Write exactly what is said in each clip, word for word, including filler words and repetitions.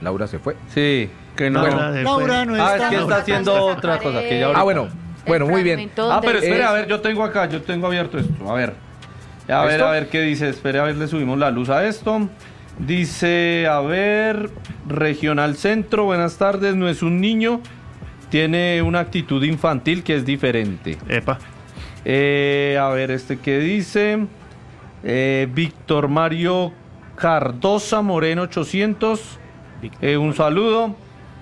Laura se fue. Sí, que no. Laura, Bueno. se Laura fue. no Ah, está. es que está haciendo otra cosa. Que ya Ah, bueno, bueno, muy bien. Ah, pero espere, Eh, a ver, yo tengo acá, yo tengo abierto esto. A ver. A ver, ¿Esto? a ver qué dice. Espere, a ver, le subimos la luz a esto. Dice, a ver, Regional Centro, buenas tardes, no es un niño, tiene una actitud infantil que es diferente. Epa. Eh, a ver, este que dice, eh, Víctor Mario Cardosa Moreno ochocientos, eh, un saludo.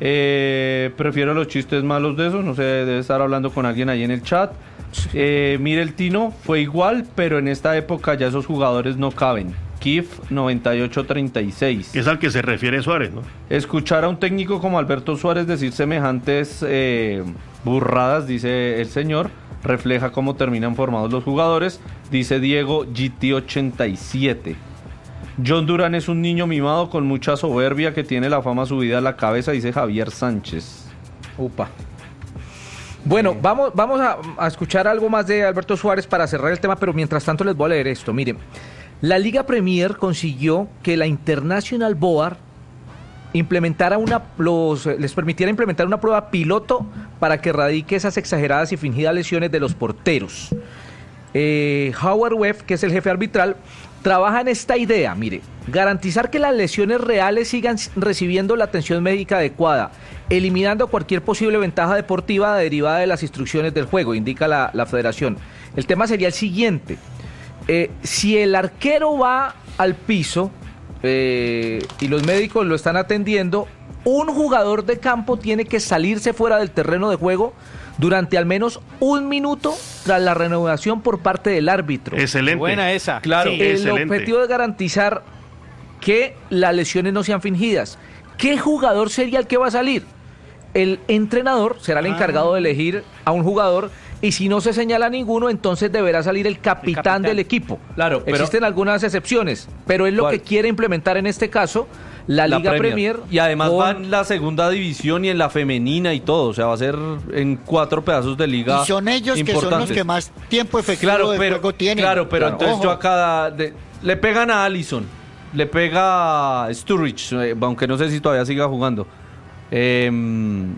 Eh, prefiero los chistes malos de esos, no sé, debe estar hablando con alguien ahí en el chat. Eh, mire el Tino, fue igual, pero en esta época ya esos jugadores no caben. Kif noventa y ocho treinta y seis. Es al que se refiere Suárez, ¿no? Escuchar a un técnico como Alberto Suárez decir semejantes eh, burradas, dice el señor, refleja cómo terminan formados los jugadores, dice Diego G T ochenta y siete. John Durán es un niño mimado con mucha soberbia que tiene la fama subida a la cabeza, dice Javier Sánchez. Upa. Bueno, vamos, vamos a, a escuchar algo más de Alberto Suárez para cerrar el tema, pero mientras tanto les voy a leer esto. Miren, la Liga Premier consiguió que la International Board implementara una, los, les permitiera implementar una prueba piloto para que erradique esas exageradas y fingidas lesiones de los porteros. Eh, Howard Webb, que es el jefe arbitral, trabaja en esta idea, mire, garantizar que las lesiones reales sigan recibiendo la atención médica adecuada, eliminando cualquier posible ventaja deportiva derivada de las instrucciones del juego, indica la, la federación. El tema sería el siguiente, eh, si el arquero va al piso eh, y los médicos lo están atendiendo, un jugador de campo tiene que salirse fuera del terreno de juego durante al menos un minuto tras la renovación por parte del árbitro. Excelente. Buena esa. Claro. Sí, El excelente. objetivo es garantizar que las lesiones no sean fingidas. ¿Qué jugador sería el que va a salir? El entrenador será el encargado de elegir a un jugador y si no se señala a ninguno, entonces deberá salir el capitán, El capitán. del equipo. Claro, pero- Existen algunas excepciones, pero es lo ¿Cuál? que quiere implementar en este caso la, La Liga Premier. Y además con- va en la segunda división y en la femenina y todo, o sea, va a ser en cuatro pedazos de liga. Y son ellos que son los importantes. que más tiempo efectivo Claro, de pero, juego tienen. claro, pero Claro. entonces Ojo. yo acá de- le pegan a Allison, le pega a Sturridge, eh, aunque no sé si todavía siga jugando. Em,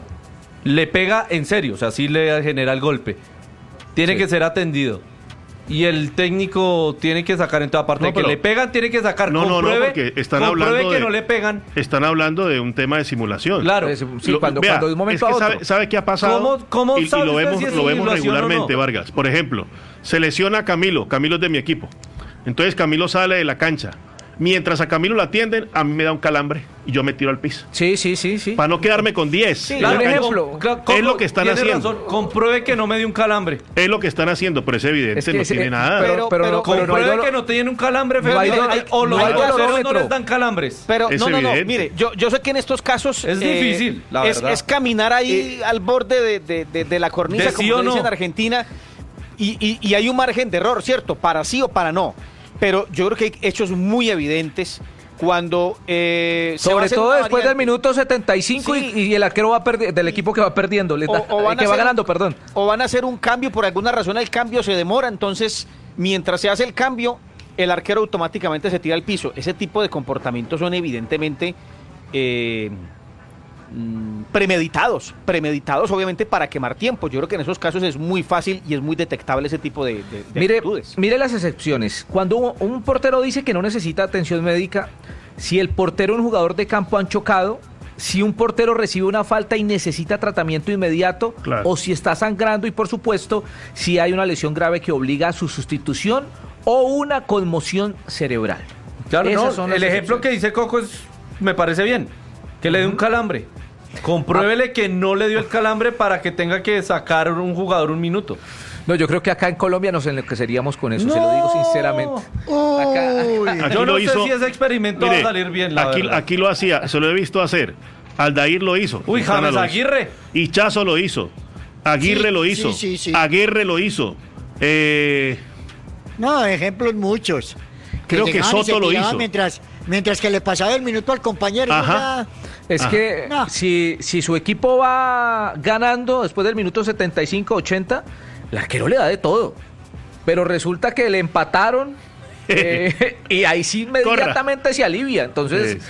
le pega en serio, o sea, sí le genera el golpe. Tiene Sí. que ser atendido. Y el técnico tiene que sacar en toda parte. No, de que pero- le pegan, tiene que sacar. No, no, no, compruebe, porque están compruebe hablando que de- no le pegan. Están hablando de un tema de simulación. Claro. Pues, sí, Lo- cuando, vea, cuando de un momento es que a otro. sabe, sabe qué ha pasado. ¿Cómo- cómo y, y sabe lo usted vemos, si es lo vemos simulación o regularmente, no? Vargas. Por ejemplo, se lesiona a Camilo. Camilo es de mi equipo. Entonces Camilo sale de la cancha. Mientras a Camilo lo atienden, a mí me da un calambre y yo me tiro al piso. Sí, sí, sí, sí. Para no quedarme con diez. Sí, en la un cancha. ejemplo. Cla- Es lo que están tiene haciendo. razón, compruebe que no me dio un calambre. Es lo que están haciendo, pero es evidente, Es que no ese- tiene nada. Pero, Pero- pero, pero- pero no hay Compruebe dolor- que no tiene un calambre, no hay Fernando, dolor- hay- o los no hay groseros no dolorómetro. les dan calambres. Pero Es no, no, no, evidente. mire, yo, yo sé que en estos casos Es difícil, la es, verdad. es caminar ahí al borde de, de- de- de la cornisa, De como sí o se dice no. en Argentina, y, y- y hay un margen de error, ¿cierto? Para sí o para no. Pero yo creo que hay hechos muy evidentes cuando eh, se va a Sobre hacer todo una después del variante. minuto setenta y cinco Sí. y, y el arquero va perdi- del equipo que va perdiendo, le O- da- o van que a va hacer- ganando, perdón. O van a hacer un cambio, por alguna razón el cambio se demora, entonces mientras se hace el cambio, el arquero automáticamente se tira al piso. Ese tipo de comportamientos son evidentemente eh, mm, premeditados, premeditados obviamente para quemar tiempo. Yo creo que en esos casos es muy fácil y es muy detectable ese tipo de, de- de Mire, actitudes. mire las excepciones. Cuando un, un portero dice que no necesita atención médica, si el portero y un jugador de campo han chocado, si un portero recibe una falta y necesita tratamiento inmediato, Claro. o si está sangrando y por supuesto si hay una lesión grave que obliga a su sustitución o una conmoción cerebral. Claro, Esas no, son las el ejemplo excepciones. que dice Coco es, me parece bien, que le dé un calambre. Compruébele que no le dio el calambre para que tenga que sacar un jugador un minuto. No, yo creo que acá en Colombia nos enloqueceríamos con eso, se lo digo sinceramente. Uy. Aquí Yo no lo sé hizo- si ese experimento Mire, va a salir bien, la aquí, verdad. aquí lo hacía, se lo he visto hacer. Aldair lo hizo. Uy, Quintana James lo hizo. Aguirre. Y Chazo lo hizo. Aguirre Sí, lo sí, hizo. sí, sí. Aguirre lo hizo. Eh, No, ejemplos muchos. Creo que llegaban y Soto se lo tiraban hizo. Mientras, mientras que le pasaba el minuto al compañero. Ajá. ya- Es Ah. que No. si, si su equipo va ganando después del minuto setenta y cinco ochenta, el arquero le da de todo. Pero resulta que le empataron eh, y ahí sí inmediatamente se alivia. Entonces, Sí,